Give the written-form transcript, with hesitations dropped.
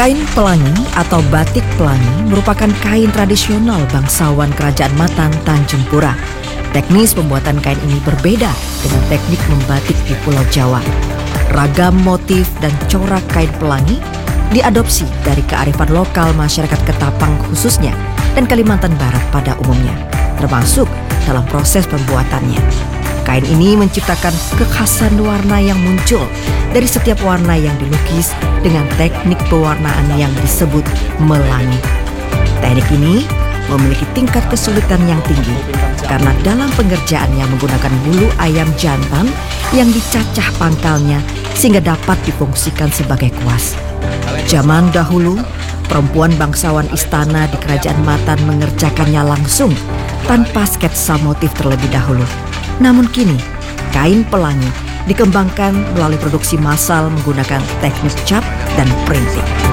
Kain pelangi atau batik pelangi merupakan kain tradisional bangsawan Kerajaan Matan, Tanjung Pura. Teknis pembuatan kain ini berbeda dengan teknik membatik di Pulau Jawa. Ragam motif dan corak kain pelangi diadopsi dari kearifan lokal masyarakat Ketapang khususnya dan Kalimantan Barat pada umumnya, termasuk dalam proses pembuatannya. Kain ini menciptakan kekhasan warna yang muncul dari setiap warna yang dilukis dengan teknik pewarnaan yang disebut melangi. Teknik ini memiliki tingkat kesulitan yang tinggi karena dalam pengerjaannya menggunakan bulu ayam jantan yang dicacah pangkalnya sehingga dapat difungsikan sebagai kuas. Zaman dahulu, perempuan bangsawan istana di Kerajaan Matan mengerjakannya langsung tanpa sketsa motif terlebih dahulu. Namun kini, kain pelangi dikembangkan melalui produksi massal menggunakan teknik cap dan printing.